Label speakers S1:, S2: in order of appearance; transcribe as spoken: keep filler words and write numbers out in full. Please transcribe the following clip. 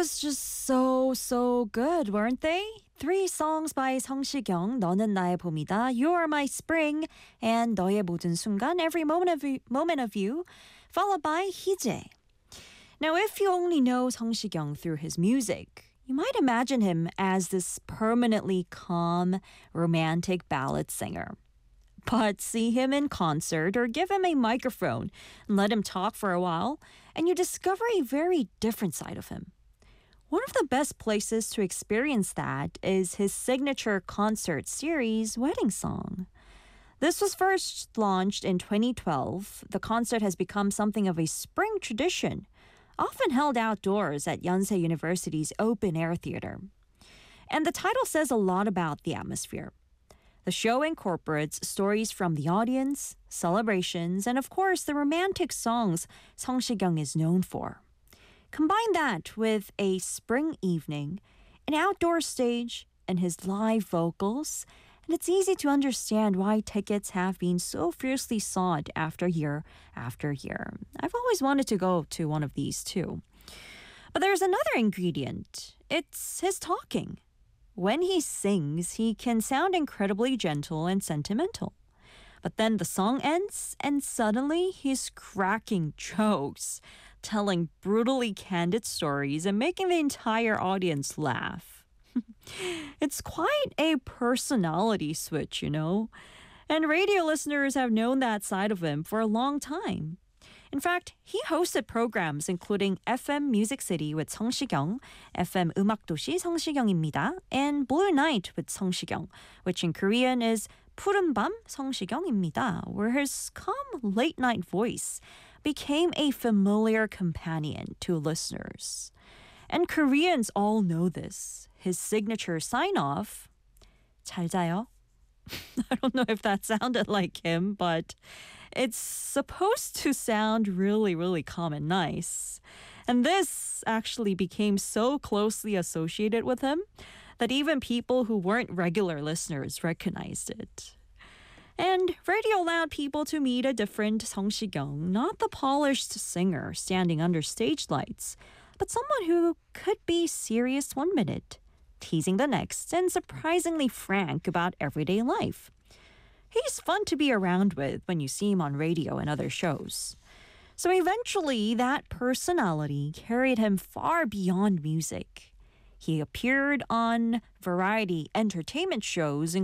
S1: was just so, so good, weren't they? Three songs by 성시경, 너는 나의 봄이다, You Are My Spring, and 너의 모든 순간, Every Moment of You, moment of you followed by 희재. Now, if you only know 성시경 through his music, you might imagine him as this permanently calm, romantic ballad singer. But see him in concert or give him a microphone and let him talk for a while, and you discover a very different side of him. One of the best places to experience that is his signature concert series, Wedding Song. This was first launched in twenty twelve. The concert has become something of a spring tradition, often held outdoors at Yonsei University's open-air theater. And the title says a lot about the atmosphere. The show incorporates stories from the audience, celebrations, and of course the romantic songs 성시경 is known for. Combine that with a spring evening, an outdoor stage, and his live vocals, and it's easy to understand why tickets have been so fiercely sought after year after year. I've always wanted to go to one of these too. But there's another ingredient. It's his talking. When he sings, he can sound incredibly gentle and sentimental. But then the song ends, and suddenly he's cracking jokes, telling brutally candid stories, and making the entire audience laugh. It's quite a personality switch, you know? And radio listeners have known that side of him for a long time. In fact, he hosted programs including F M Music City with 성시경, F M 음악도시 성시경입니다, and Blue Night with 성시경, which in Korean is 푸른 밤 성시경입니다, where his calm late-night voice became a familiar companion to listeners. And Koreans all know this. His signature sign-off, 잘 자요. I don't know if that sounded like him, but it's supposed to sound really, really calm and nice. And this actually became so closely associated with him that even people who weren't regular listeners recognized it. And radio allowed people to meet a different 성시경, not the polished singer standing under stage lights, but someone who could be serious one minute, teasing the next, and surprisingly frank about everyday life. He's fun to be around with when you see him on radio and other shows. So eventually, that personality carried him far beyond music. He appeared on variety entertainment shows,